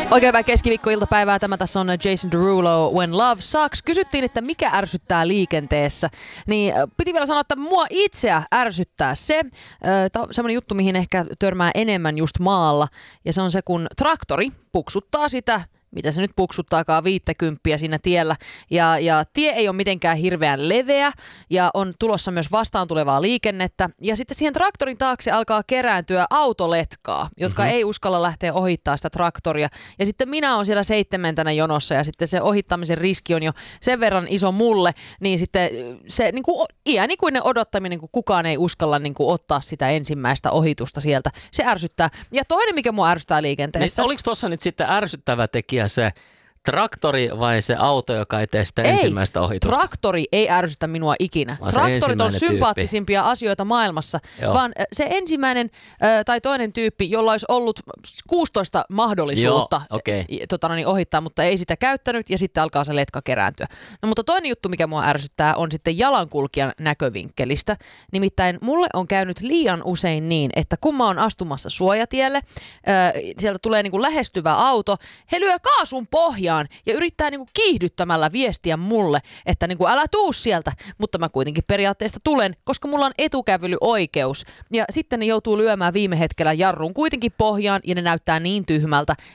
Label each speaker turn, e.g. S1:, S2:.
S1: Oikein hyvää keskiviikkoiltapäivää. Tämä tässä on Jason Derulo, When Love Sucks. Kysyttiin, että mikä ärsyttää liikenteessä. Niin piti vielä sanoa, että mua itseä ärsyttää se. Tämä on semmoinen juttu, mihin ehkä törmää enemmän just maalla. Ja se on se, kun traktori puksuttaa sitä, mitä se nyt puksuttaakaan, 50 siinä tiellä. Ja tie ei ole mitenkään hirveän leveä ja on tulossa myös vastaan tulevaa liikennettä. Ja sitten siihen traktorin taakse alkaa kerääntyä autoletkaa, jotka ei uskalla lähteä ohittaa sitä traktoria. Ja sitten minä olen siellä 7. jonossa ja sitten se ohittamisen riski on jo sen verran iso mulle, niin sitten se niin kuin iänikuinen odottaminen, kun kukaan ei uskalla niin kuin ottaa sitä ensimmäistä ohitusta sieltä. Se ärsyttää. Ja toinen, mikä mua ärsyttää liikenteessä.
S2: Niin, oliko tuossa nyt sitten ärsyttävä tekijä se traktori vai se auto, joka ei tee sitä ensimmäistä ohitusta?
S1: Traktori ei ärsytä minua ikinä. Traktorit on sympaattisimpia asioita maailmassa, vaan se ensimmäinen tai toinen tyyppi, jolla olisi ollut 16 mahdollisuutta ohittaa, mutta ei sitä käyttänyt ja sitten alkaa se letka kerääntyä. No, mutta toinen juttu, mikä mua ärsyttää, on sitten jalankulkijan näkövinkkelistä. Nimittäin mulle on käynyt liian usein niin, että kun mä oon astumassa suojatielle, sieltä tulee niin kuin lähestyvä auto, he lyö kaasun pohjaan ja yrittää niinku kiihdyttämällä viestiä mulle, että niinku älä tuu sieltä, mutta mä kuitenkin periaatteessa tulen, koska mulla on etukävelyoikeus. Ja sitten ne joutuu lyömään viime hetkellä jarrun kuitenkin pohjaan ja ne näyttää niin tyhmältä.